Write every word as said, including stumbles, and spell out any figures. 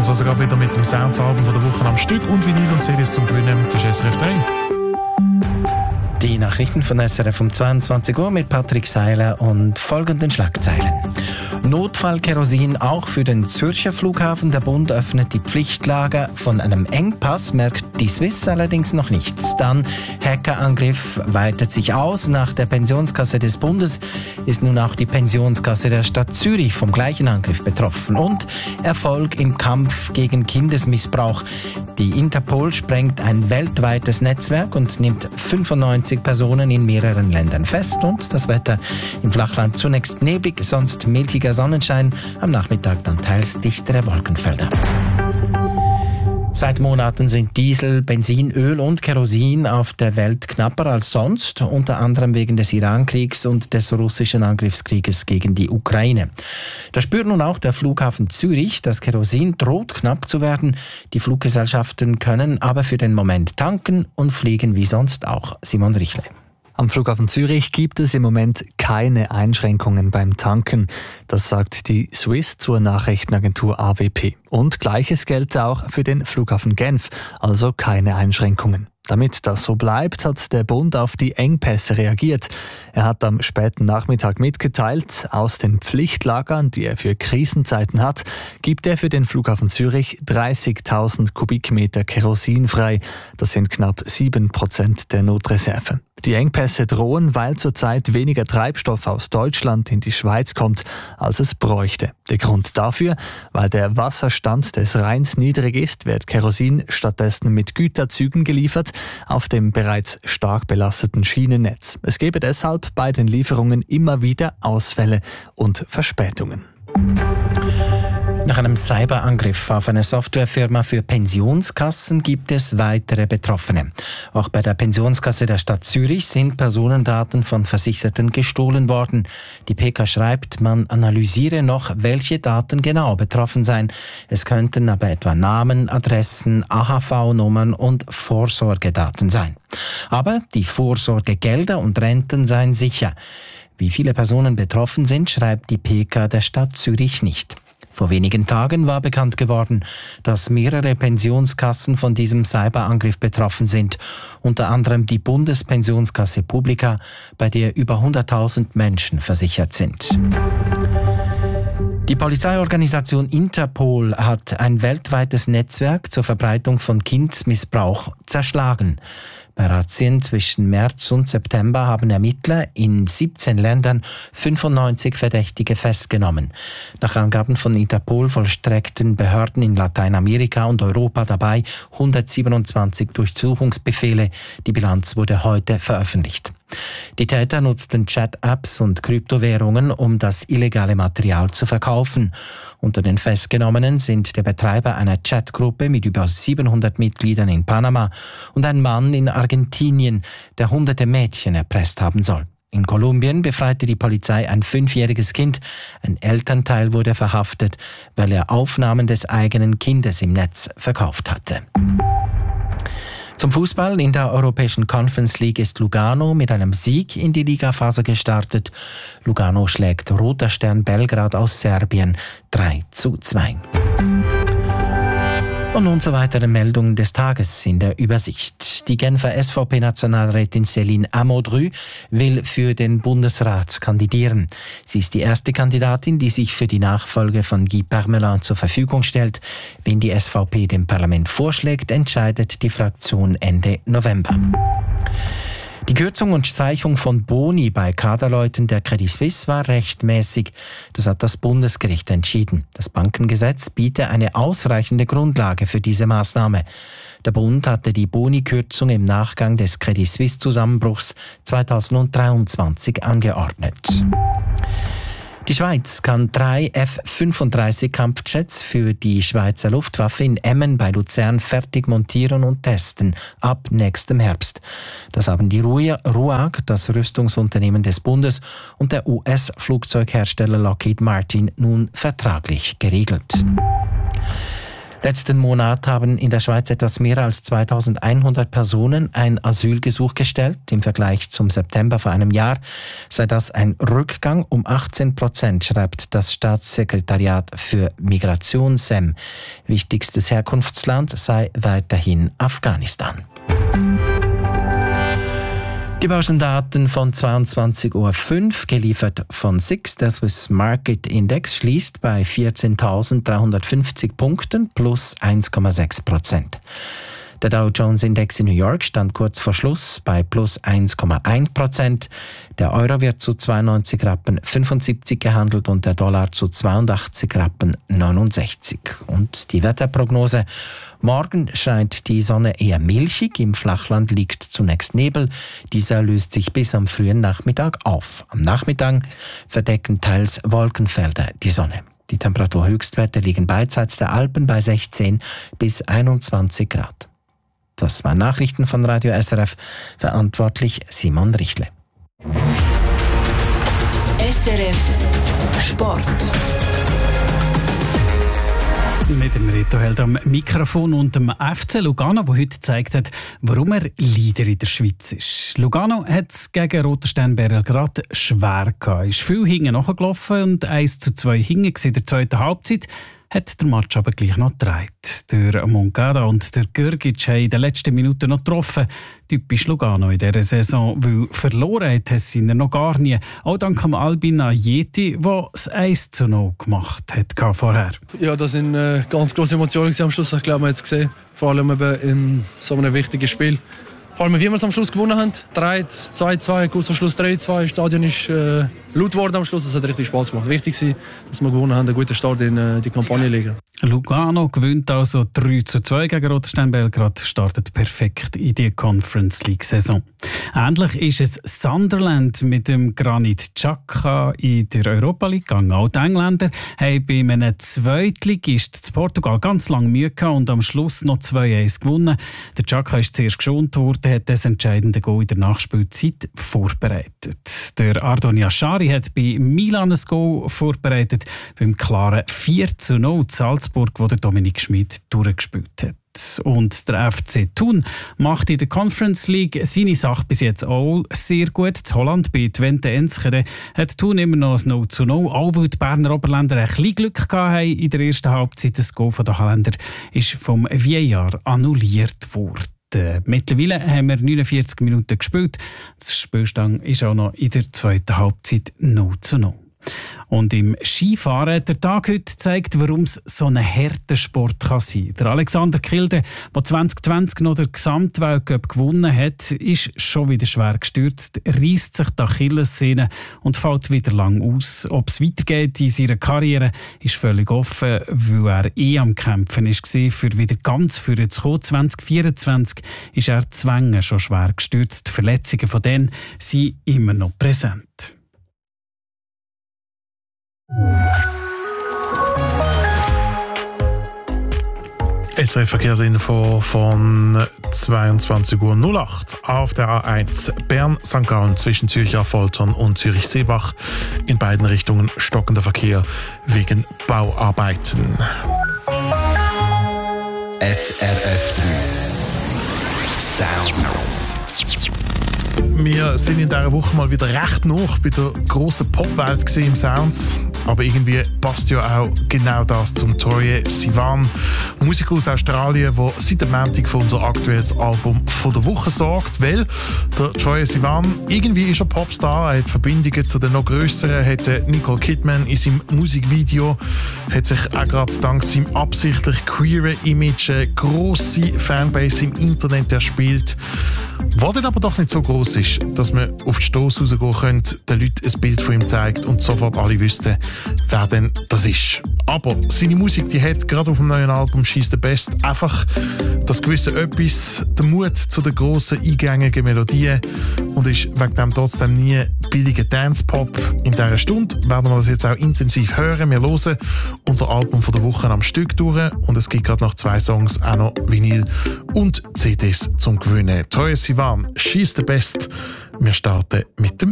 das also gerade wieder mit dem Sounds-Album von der Woche am Stück und Vinyl und C Ds zum Gewinnen. Das ist S R F drei. Die Nachrichten von S R F um zweiundzwanzig Uhr mit Patrick Seiler und folgenden Schlagzeilen. Notfallkerosin auch für den Zürcher Flughafen. Der Bund öffnet die Pflichtlager. Von einem Engpass merkt die Swiss allerdings noch nichts. Dann Hackerangriff weitet sich aus. Nach der Pensionskasse des Bundes ist nun auch die Pensionskasse der Stadt Zürich vom gleichen Angriff betroffen. Und Erfolg im Kampf gegen Kindesmissbrauch. Die Interpol sprengt ein weltweites Netzwerk und nimmt fünfundneunzig Personen in mehreren Ländern fest. Und das Wetter im Flachland zunächst neblig, sonst milchiger Sonnenschein, am Nachmittag dann teils dichtere Wolkenfelder. Seit Monaten sind Diesel, Benzin, Öl und Kerosin auf der Welt knapper als sonst, unter anderem wegen des Irankriegs und des russischen Angriffskrieges gegen die Ukraine. Das spürt nun auch der Flughafen Zürich. Das Kerosin droht knapp zu werden. Die Fluggesellschaften können aber für den Moment tanken und fliegen wie sonst auch. Simon Richle. Am Flughafen Zürich gibt es im Moment keine Einschränkungen beim Tanken. Das sagt die Swiss zur Nachrichtenagentur A W P. Und Gleiches gilt auch für den Flughafen Genf, also keine Einschränkungen. Damit das so bleibt, hat der Bund auf die Engpässe reagiert. Er hat am späten Nachmittag mitgeteilt, aus den Pflichtlagern, die er für Krisenzeiten hat, gibt er für den Flughafen Zürich dreißigtausend Kubikmeter Kerosin frei. Das sind knapp sieben Prozent der Notreserve. Die Engpässe drohen, weil zurzeit weniger Treibstoff aus Deutschland in die Schweiz kommt, als es bräuchte. Der Grund dafür, weil der Wasserstand des Rheins niedrig ist, wird Kerosin stattdessen mit Güterzügen geliefert auf dem bereits stark belasteten Schienennetz. Es gebe deshalb bei den Lieferungen immer wieder Ausfälle und Verspätungen. Nach einem Cyberangriff auf eine Softwarefirma für Pensionskassen gibt es weitere Betroffene. Auch bei der Pensionskasse der Stadt Zürich sind Personendaten von Versicherten gestohlen worden. Die P K schreibt, man analysiere noch, welche Daten genau betroffen seien. Es könnten aber etwa Namen, Adressen, A H V-Nummern und Vorsorgedaten sein. Aber die Vorsorgegelder und Renten seien sicher. Wie viele Personen betroffen sind, schreibt die P K der Stadt Zürich nicht. Vor wenigen Tagen war bekannt geworden, dass mehrere Pensionskassen von diesem Cyberangriff betroffen sind, unter anderem die Bundespensionskasse Publica, bei der über hunderttausend Menschen versichert sind. Die Polizeiorganisation Interpol hat ein weltweites Netzwerk zur Verbreitung von Kindesmissbrauch zerschlagen. Bei Razzien zwischen März und September haben Ermittler in siebzehn Ländern fünfundneunzig Verdächtige festgenommen. Nach Angaben von Interpol vollstreckten Behörden in Lateinamerika und Europa dabei hundertsiebenundzwanzig Durchsuchungsbefehle. Die Bilanz wurde heute veröffentlicht. Die Täter nutzten Chat-Apps und Kryptowährungen, um das illegale Material zu verkaufen. Unter den Festgenommenen sind der Betreiber einer Chatgruppe mit über siebenhundert Mitgliedern in Panama und ein Mann in Argentinien, der hunderte Mädchen erpresst haben soll. In Kolumbien befreite die Polizei ein fünfjähriges Kind. Ein Elternteil wurde verhaftet, weil er Aufnahmen des eigenen Kindes im Netz verkauft hatte. Zum Fußball. In der Europäischen Conference League ist Lugano mit einem Sieg in die Ligaphase gestartet. Lugano schlägt Roter Stern Belgrad aus Serbien drei zu zwei. Und nun zu weiteren Meldungen des Tages in der Übersicht. Die Genfer S V P-Nationalrätin Céline Amodru will für den Bundesrat kandidieren. Sie ist die erste Kandidatin, die sich für die Nachfolge von Guy Parmelin zur Verfügung stellt. Wen die S V P dem Parlament vorschlägt, entscheidet die Fraktion Ende November. Die Kürzung und Streichung von Boni bei Kaderleuten der Credit Suisse war rechtmäßig. Das hat das Bundesgericht entschieden. Das Bankengesetz biete eine ausreichende Grundlage für diese Maßnahme. Der Bund hatte die Boni-Kürzung im Nachgang des Credit Suisse-Zusammenbruchs zweitausenddreiundzwanzig angeordnet. Die Schweiz kann drei F fünfunddreißig Kampfjets für die Schweizer Luftwaffe in Emmen bei Luzern fertig montieren und testen ab nächstem Herbst. Das haben die RUAG, das Rüstungsunternehmen des Bundes, und der U S-Flugzeughersteller Lockheed Martin nun vertraglich geregelt. Letzten Monat haben in der Schweiz etwas mehr als zweitausendeinhundert Personen ein Asylgesuch gestellt. Im Vergleich zum September vor einem Jahr sei das ein Rückgang um achtzehn Prozent, schreibt das Staatssekretariat für Migration S E M. Wichtigstes Herkunftsland sei weiterhin Afghanistan. Die Börsendaten von zweiundzwanzig Uhr fünf, geliefert von S I X. Der Swiss Market Index schließt bei vierzehntausenddreihundertfünfzig Punkten plus eins Komma sechs Prozent. Der Dow Jones Index in New York stand kurz vor Schluss bei plus eins Komma eins Prozent. Der Euro wird zu zweiundneunzig Rappen fünfundsiebzig gehandelt und der Dollar zu zweiundachtzig Rappen neunundsechzig. Und die Wetterprognose: Morgen scheint die Sonne eher milchig, im Flachland liegt zunächst Nebel. Dieser löst sich bis am frühen Nachmittag auf. Am Nachmittag verdecken teils Wolkenfelder die Sonne. Die Temperaturhöchstwerte liegen beidseits der Alpen bei sechzehn bis einundzwanzig Grad. Das waren Nachrichten von Radio S R F, verantwortlich Simon Richtle. S R F Sport. Mit dem Reto Held am Mikrofon und dem F C Lugano, der heute gezeigt hat, warum er Leader in der Schweiz ist. Lugano hat es gegen Roter Stern Belgrad schwer gehabt. Ist viel hinten nachgelaufen und eins zu zwei hinten in der zweiten Halbzeit. Hat der Match aber gleich noch gedreht. Der Moncada und der Grgic haben in den letzten Minuten noch getroffen. Typisch Lugano in dieser Saison, weil verloren hat Tessiner noch gar nie. Auch dank dem Albin Ajeti, der das eins zu null gemacht hat vorher. Ja, das sind äh, ganz grosse Emotionen am Schluss. Ich glaube, man hat es gesehen. Vor allem eben in so einem wichtigen Spiel. Vor allem, wie wir es am Schluss gewonnen haben. drei zwei zwei, kurz vor Schluss drei zwei. Das Stadion ist äh, laut geworden am Schluss. Das hat richtig Spass gemacht. Wichtig war, dass wir gewonnen haben, einen guten Start in äh, die Kampagne legen. Lugano gewinnt also drei zu zwei gegen Roter Stern Belgrad, startet perfekt in die Conference League-Saison. Ähnlich ist es Sunderland mit dem Granit Xhaka in der Europa League gegangen. Auch die Engländer haben bei einem Zweitligist in Portugal ganz lange Mühe gehabt und am Schluss noch zwei eins gewonnen. Der Xhaka ist zuerst geschont worden, hat das entscheidende Goal in der Nachspielzeit vorbereitet. Der Ardon Yashari hat bei Milan ein Goal vorbereitet, beim klaren vier zu null Salzburg, wo der Dominik Schmid durchgespielt hat. Und der F C Thun macht in der Conference League seine Sache bis jetzt auch sehr gut. In Holland bei Twente Enschede hat Thun immer noch ein null zu null. Auch weil die Berner Oberländer ein bisschen Glück hatten in der ersten Halbzeit. Das Goal der Holländer ist vom V A R annulliert worden. Mittlerweile haben wir neunundvierzig Minuten gespielt. Das Spielstand ist auch noch in der zweiten Halbzeit null zu null. Und im Skifahren hat der Tag heute gezeigt, warum es so ein harter Sport kann sein kann. Der Alexander Kilde, der zwanzig zwanzig noch den Gesamtweltcup gewonnen hat, ist schon wieder schwer gestürzt, reisst sich die Achillessehne und fällt wieder lang aus. Ob es weitergeht in seiner Karriere, ist völlig offen, weil er eh am Kämpfen war, für wieder ganz vorne zu kommen. zwanzig vierundzwanzig ist er zwängen schon schwer gestürzt. Die Verletzungen von denen sind immer noch präsent. S R F Verkehrsinfo von zweiundzwanzig Uhr null acht auf der A eins Bern-Sankt Gallen zwischen Zürich-Affoltern und Zürich-Seebach. In beiden Richtungen stockender Verkehr wegen Bauarbeiten. S R F drei Sounds. Wir sind in dieser Woche mal wieder recht noch bei der grossen Popwelt im Sounds. Aber irgendwie passt ja auch genau das zum Troye Sivan, Musiker aus Australien, der seit dem Montag für unser aktuelles Album von der Woche sorgt. Weil der Troye Sivan, irgendwie ist er Popstar, er hat Verbindungen zu den noch grösseren, hat Nicole Kidman in seinem Musikvideo, hat sich auch gerade dank seinem absichtlich queeren Image eine grosse Fanbase im Internet erspielt. Was dann aber doch nicht so gross ist, dass man auf die Stoss rausgehen könnte, den Leuten ein Bild von ihm zeigt und sofort alle wüssten, wer denn das ist. Aber seine Musik, die hat gerade auf dem neuen Album «She's the Best» einfach das gewisse Etwas, den Mut zu den grossen, eingängigen Melodien und ist wegen dem trotzdem nie billiger Dance-Pop. In dieser Stunde werden wir das jetzt auch intensiv hören. Wir hören unser Album von der Woche am Stück durch und es gibt gerade noch zwei Songs, auch noch Vinyl und C Ds zum Gewinnen. Troye Sivan, «She's the Best». Wir starten mit dem